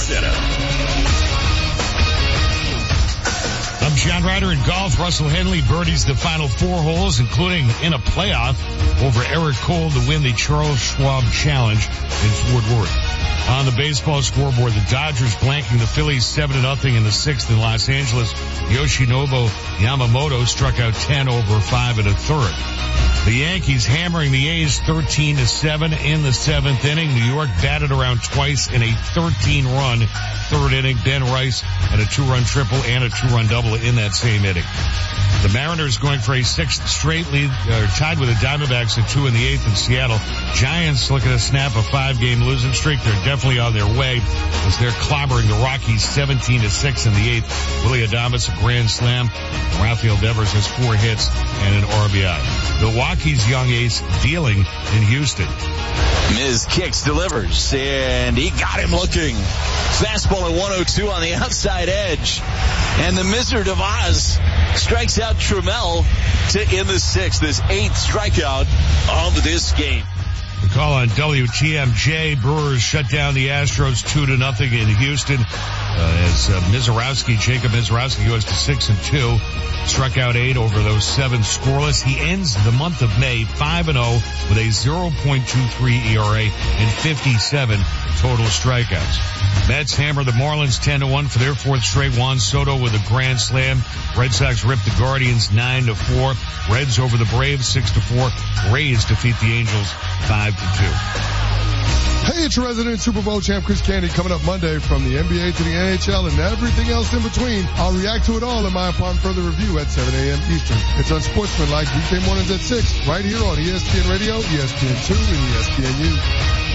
Center. I'm John Ryder in golf. Russell Henley birdies the final 4 holes, including in a playoff over Eric Cole to win the Charles Schwab Challenge in Fort Worth. On the baseball scoreboard, the Dodgers blanking the Phillies 7-0 in the 6th in Los Angeles. Yoshinobu Yamamoto struck out 10 over 5 1/3. The Yankees hammering the A's 13-7 in the 7th inning. New York batted around twice in a 13-run 3rd inning. Ben Rice had a 2-run triple and a 2-run double in that same inning. The Mariners going for a 6th straight lead, tied with the Diamondbacks at 2 in the 8th in Seattle. Giants looking to snap a 5-game losing streak. They're definitely on their way as they're clobbering the Rockies 17-6 in the 8th. Willie Adames a grand slam. Rafael Devers has 4 hits and an RBI. Milwaukee's young ace dealing in Houston. Miz kicks, delivers, and he got him looking. Fastball at 102 on the outside edge. And the Wizard of Oz strikes out Trammell to end the 6th, his 8th strikeout of this game. The call on WTMJ. Brewers shut down the Astros 2-0 in Houston. As Jacob Mizorowski goes to 6-2. Struck out 8 over those 7 scoreless. He ends the month of May 5-0 with a 0.23 ERA and 57 total strikeouts. Mets hammer the Marlins 10-1 for their 4th straight. Juan Soto with a grand slam. Red Sox rip the Guardians 9-4. Reds over the Braves 6-4. Rays defeat the Angels 5-2. Hey, it's resident Super Bowl champ Chris Candy coming up Monday from the NBA to the NHL and everything else in between. I'll react to it all in my upon further review at 7 a.m. Eastern. It's Unsportsmanlike weekday mornings at 6 right here on ESPN Radio, ESPN2, and ESPNU.